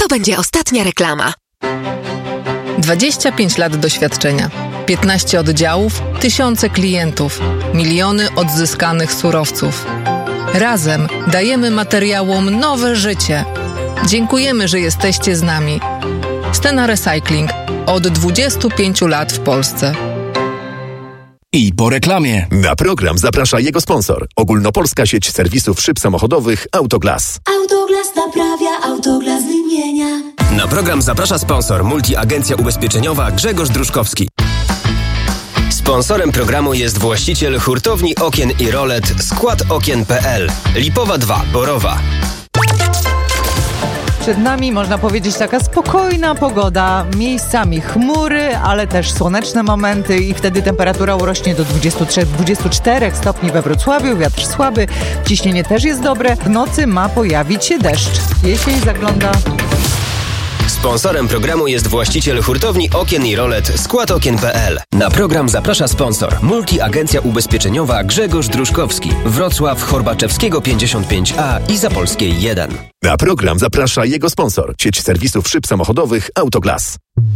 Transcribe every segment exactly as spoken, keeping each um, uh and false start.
będzie ostatnia reklama. dwadzieścia pięć lat doświadczenia, piętnaście oddziałów, tysiące klientów, miliony odzyskanych surowców. Razem dajemy materiałom nowe życie. Dziękujemy, że jesteście z nami. Stena Recycling od dwudziestu pięciu lat w Polsce. I po reklamie. Na program zaprasza jego sponsor. Ogólnopolska sieć serwisów szyb samochodowych Autoglas. Autoglas naprawia, Autoglas wymienia. Na program zaprasza sponsor Multiagencja Ubezpieczeniowa Grzegorz Druszkowski. Sponsorem programu jest właściciel hurtowni okien i rolet skład okien kropka pe el. Lipowa dwa, Borowa. Przed nami, można powiedzieć, taka spokojna pogoda, miejscami chmury, ale też słoneczne momenty i wtedy temperatura urośnie do dwudziestu trzech do dwudziestu czterech stopni we Wrocławiu, wiatr słaby, ciśnienie też jest dobre, w nocy ma pojawić się deszcz. Jesień zagląda... Sponsorem programu jest właściciel hurtowni okien i rolet skład okien kropka pe el. Na program zaprasza sponsor Multiagencja Ubezpieczeniowa Grzegorz Druszkowski. Wrocław, Horbaczewskiego pięćdziesiąt pięć a i Zapolskiej jeden. Na program zaprasza jego sponsor. Sieć serwisów szyb samochodowych Autoglas.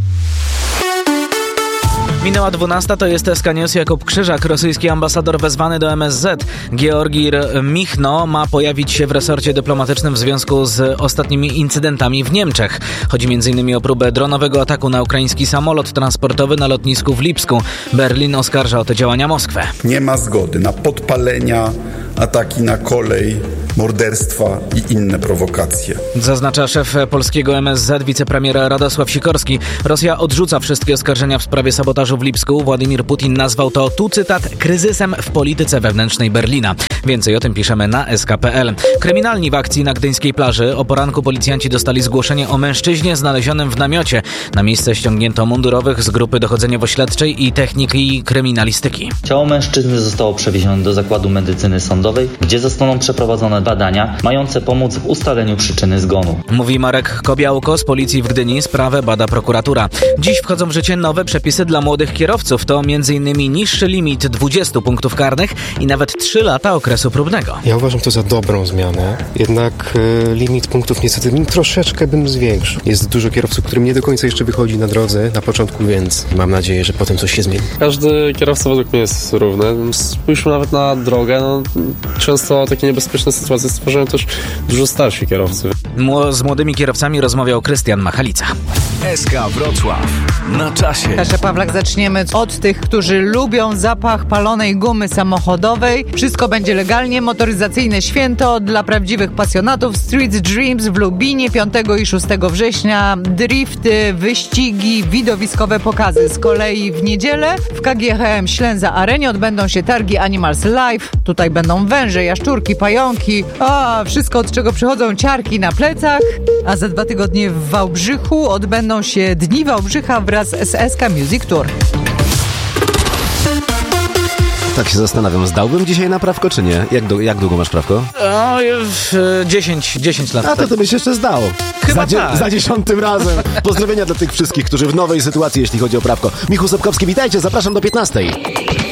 Minęła dwunasta, to jest S K News. Jakub Krzyżak, rosyjski ambasador wezwany do M S Z. Georgir Michno ma pojawić się w resorcie dyplomatycznym w związku z ostatnimi incydentami w Niemczech. Chodzi m.in. o próbę dronowego ataku na ukraiński samolot transportowy na lotnisku w Lipsku. Berlin oskarża o te działania Moskwę. Nie ma zgody na podpalenia, ataki na kolej, morderstwa i inne prowokacje. Zaznacza szef polskiego M S Z, wicepremier Radosław Sikorski. Rosja odrzuca wszystkie oskarżenia w sprawie sabotażu w Lipsku. Władimir Putin nazwał to, tu cytat, kryzysem w polityce wewnętrznej Berlina. Więcej o tym piszemy na S K kropka pe el. Kryminalni w akcji na gdyńskiej plaży. O poranku policjanci dostali zgłoszenie o mężczyźnie znalezionym w namiocie. Na miejsce ściągnięto mundurowych z grupy dochodzeniowo-śledczej i techniki kryminalistyki. Ciało mężczyzny zostało przewiezione do zakładu medycyny sądowej, gdzie zostaną przeprowadzone badania mające pomóc w ustaleniu przyczyny zgonu. Mówi Marek Kobiałko z policji w Gdyni. Sprawę bada prokuratura. Dziś wchodzą w życie nowe przepisy dla młodych kierowców. To między innymi niższy limit dwudziestu punktów karnych i nawet trzy lata okresu próbnego. Ja uważam to za dobrą zmianę. Jednak y, limit punktów niestety troszeczkę bym zwiększył. Jest dużo kierowców, którym nie do końca jeszcze wychodzi na drodze na początku, więc mam nadzieję, że potem coś się zmieni. Każdy kierowca według mnie jest równy. Spójrzmy nawet na drogę. No, często takie niebezpieczne sytuacje stwarzają też dużo starsi kierowcy. Z młodymi kierowcami rozmawiał Krystian Machalica. S K Wrocław. Na czasie. Kasia Pawlak, zaczniemy od tych, którzy lubią zapach palonej gumy samochodowej. Wszystko będzie legalnie. Motoryzacyjne święto dla prawdziwych pasjonatów. Street Dreams w Lubinie piątego i szóstego września. Drifty, wyścigi, widowiskowe pokazy. Z kolei w niedzielę w K G H M Ślęza Arenie odbędą się targi Animals Live. Tutaj będą węże, jaszczurki, pająki. A, wszystko, od czego przychodzą ciarki na plecach. A za dwa tygodnie w Wałbrzychu odbędą się Dni Wałbrzycha wraz z S K Music Tour. Tak się zastanawiam, zdałbym dzisiaj na prawko, czy nie? Jak, du- jak długo masz prawko? O, już dziesięć lat. A to to byś jeszcze zdał. Chyba za, dzie- tak. za dziesiątym razem. Pozdrowienia dla tych wszystkich, którzy w nowej sytuacji, jeśli chodzi o prawko. Michał Sobkowski, witajcie, zapraszam do piętnastej.